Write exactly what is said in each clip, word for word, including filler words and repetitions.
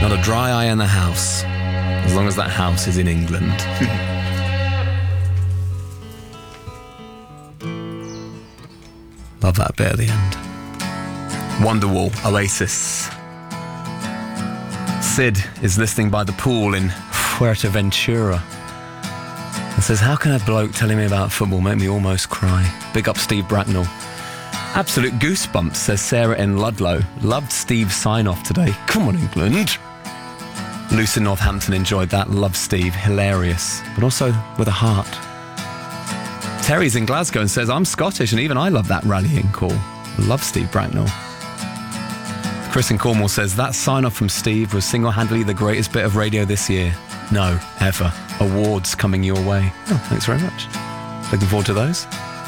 Not a dry eye in the house, as long as that house is in England. Love that bit at the end. Wonderwall, Oasis. Sid is listening by the pool in Fuerteventura and says, how can a bloke telling me about football make me almost cry? Big up Steve Bracknell. Absolute goosebumps, says Sarah in Ludlow. Loved Steve's sign-off today. Come on, England. Luce in Northampton enjoyed that. Love Steve. Hilarious. But also with a heart. Terry's in Glasgow and says, I'm Scottish and even I love that rallying call. Love Steve Bracknell. Chris in Cornwall says, that sign-off from Steve was single-handedly the greatest bit of radio this year. No, ever. Awards coming your way. Oh, thanks very much. Looking forward to those.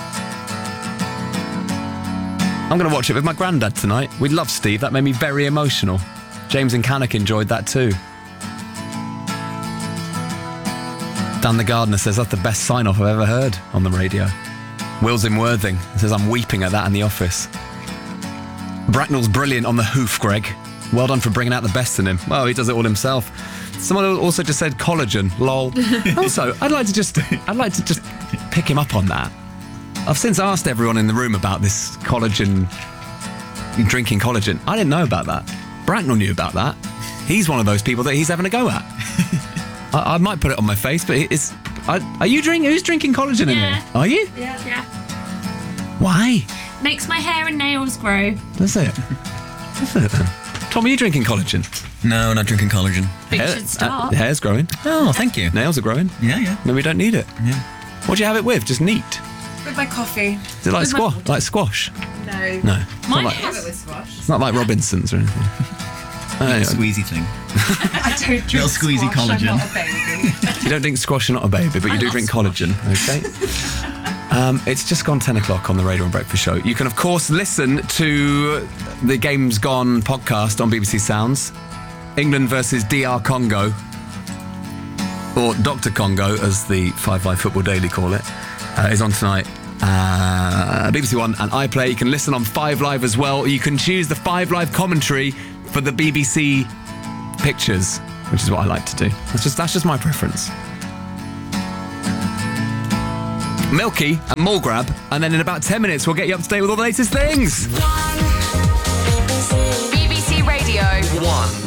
I'm going to watch it with my granddad tonight. We love Steve. That made me very emotional. James in Cannock enjoyed that too. Dan the Gardener says, that's the best sign-off I've ever heard on the radio. Will's in Worthing says, I'm weeping at that in the office. Bracknell's brilliant on the hoof, Greg. Well done for bringing out the best in him. Well, he does it all himself. Someone also just said collagen, lol. Also, I'd like to just, I'd like to just pick him up on that. I've since asked everyone in the room about this collagen, drinking collagen. I didn't know about that. Bracknell knew about that. He's one of those people that he's having a go at. I, I might put it on my face, but it's. I, are you drinking? Who's drinking collagen in Yeah. here? Are you? Yeah. Yeah. Why? Makes my hair and nails grow. Does it? Does it then? Tom, are you drinking collagen? No, not drinking collagen. But Hair- you should start. Uh, hair's growing. Oh, thank you. Nails are growing. Yeah, yeah. No, we don't need it. Yeah. What do you have it with? Just neat? With my coffee. Is it like With my- squash? Like squash? No. No. It's not Mine like, Have it is. with squash. it's not like Robinson's or anything. Anyway, Squeezy thing. I don't drink Little squeezy squash, I'm collagen. not a baby. you don't drink squash, you're not a baby, but you I do love drink squash. collagen, okay? um, it's just gone ten o'clock on the Radio and Breakfast Show. You can, of course, listen to the Games Gone podcast on B B C Sounds. England versus D R Congo, or Doctor Congo, as the Five Live Football Daily call it, uh, is on tonight. Uh, B B C One and iPlayer. You can listen on Five Live as well. You can choose the Five Live commentary for the B B C pictures, which is what I like to do. That's just that's just my preference. Milky and Mall Grab, and then in about ten minutes we'll get you up to date with all the latest things. B B C Radio One.